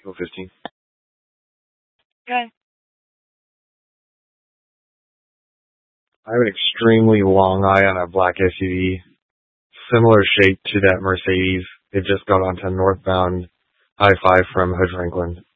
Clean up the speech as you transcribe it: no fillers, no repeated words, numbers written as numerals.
Go 15. Good. I have an extremely long eye on a black SUV, similar shape to that Mercedes. It just got onto northbound I-5 from Hood Franklin.